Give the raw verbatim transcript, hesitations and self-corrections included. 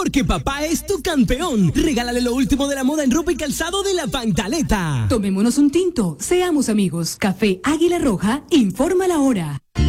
porque papá es tu campeón. Regálale lo último de la moda en ropa y calzado de La Pantaleta. Tomémonos un tinto, seamos amigos. Café Águila Roja, informa la hora.